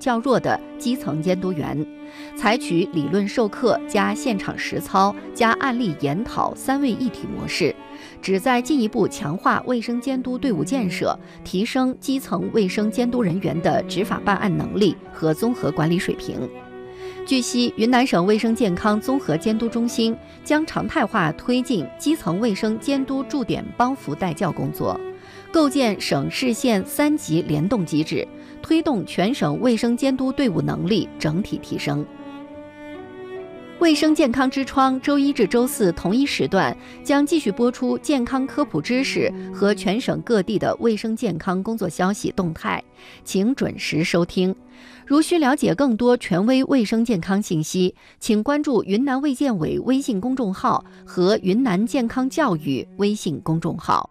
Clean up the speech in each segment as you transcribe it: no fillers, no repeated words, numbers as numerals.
较弱的基层监督员，采取理论授课加现场实操加案例研讨3位一体模式，旨在进一步强化卫生监督队伍建设，提升基层卫生监督人员的执法办案能力和综合管理水平。据悉，云南省卫生健康综合监督中心将常态化推进基层卫生监督驻点帮扶带教工作，构建省市县3级联动机制，推动全省卫生监督队伍能力整体提升。卫生健康之窗周一至周四同一时段将继续播出健康科普知识和全省各地的卫生健康工作消息动态，请准时收听。如需了解更多权威卫生健康信息，请关注云南卫健委微信公众号和云南健康教育微信公众号。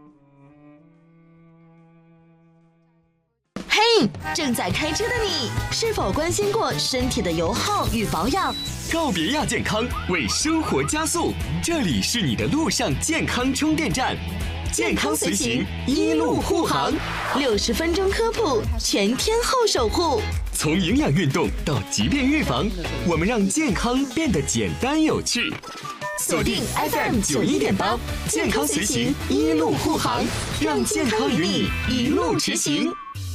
嘿，正在开车的你，是否关心过身体的油耗与保养？ 告别亚健康，为生活加速，这里是你的路上健康充电站，健康随行，一路护航 ，60分钟科普，全天候守护。 从营养运动到疾病预防，我们让健康变得简单有趣。 锁定 FM 91.8，健康随行，一路护航，让健康与你一路驰行。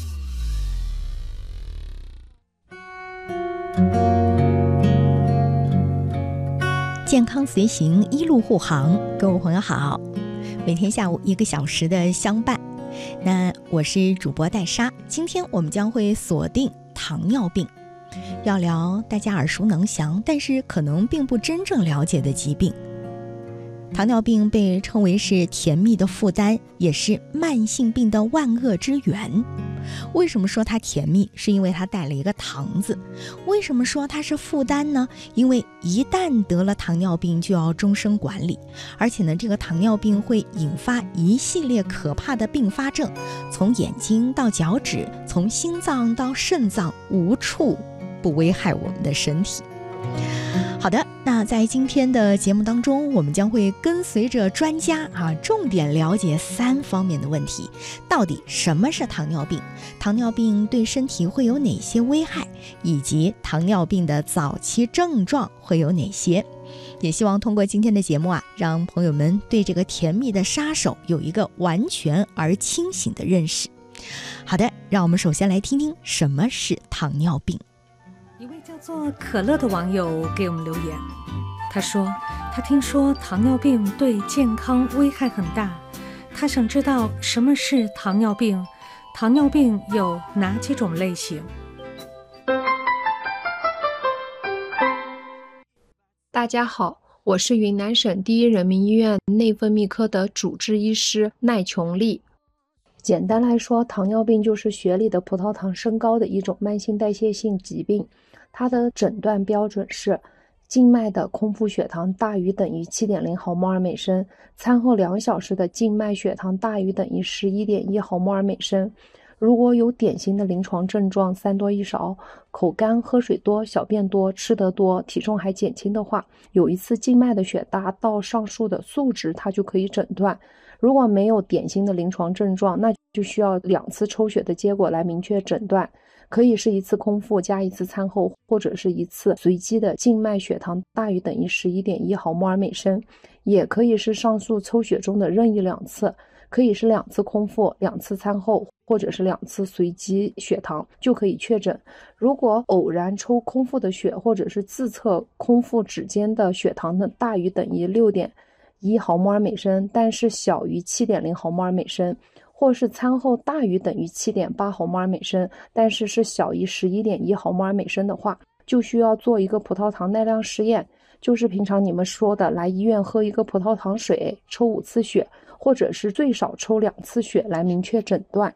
健康随行，一路护航，各位朋友好，每天下午1个小时的相伴。那我是主播戴莎，今天我们将会锁定糖尿病，要聊大家耳熟能详，但是可能并不真正了解的疾病。糖尿病被称为是甜蜜的负担，也是慢性病的万恶之源。为什么说它甜蜜？是因为它带了一个糖字。为什么说它是负担呢？因为一旦得了糖尿病就要终生管理，而且呢，这个糖尿病会引发一系列可怕的并发症，从眼睛到脚趾，从心脏到肾脏，无处不危害我们的身体。好的，那在今天的节目当中，我们将会跟随着专家重点了解3方面的问题。到底什么是糖尿病？糖尿病对身体会有哪些危害？以及糖尿病的早期症状会有哪些？也希望通过今天的节目让朋友们对这个甜蜜的杀手有一个完全而清醒的认识。好的，让我们首先来听听什么是糖尿病。 一位叫做可乐的网友给我们留言，他说他听说糖尿病对健康危害很大，他想知道什么是糖尿病，糖尿病有哪几种类型。 大家好，我是云南省第一人民医院内分泌科的主治医师奈琼丽。简单来说，糖尿病就是血里的葡萄糖升高的一种慢性代谢性疾病，它的诊断标准是静脉的空腹血糖大于等于 7.0 毫摩尔每升，餐后2小时的静脉血糖大于等于 11.1 毫摩尔每升。如果有典型的临床症状3多1少，口干、喝水多、小便多、吃得多、体重还减轻的话，有一次静脉的血达到上述的数值，它就可以诊断。如果没有典型的临床症状，那就需要2次抽血的结果来明确诊断，可以是1次空腹加1次餐后，或者是1次随机的静脉血糖大于等于 11.1 毫摩尔每升，也可以是上述抽血中的任意2次，可以是2次空腹、2次餐后，或者是2次随机血糖就可以确诊。如果偶然抽空腹的血，或者是自测空腹指尖的血糖呢大于等于 6.1 毫摩尔每升，但是小于 7.0 毫摩尔每升，或是餐后大于等于 7.8 毫摩尔每升，但是是小于 11.1 毫摩尔每升的话，就需要做一个葡萄糖耐量试验，就是平常你们说的来医院喝一个葡萄糖水，抽5次血，或者是最少抽2次血来明确诊断。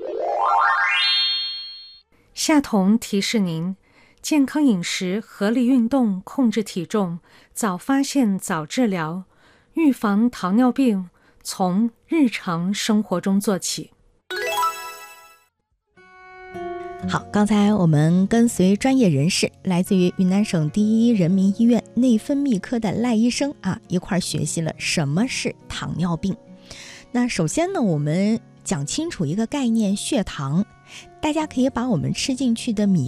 夏彤提示您，健康饮食、合理运动、控制体重，早发现早治疗，预防糖尿病从日常生活中做起。 好，刚才我们跟随专业人士，来自于云南省第一人民医院内分泌科的赖医生一块学习了什么是糖尿病。那首先呢，我们讲清楚一个概念，血糖。大家可以把我们吃进去的米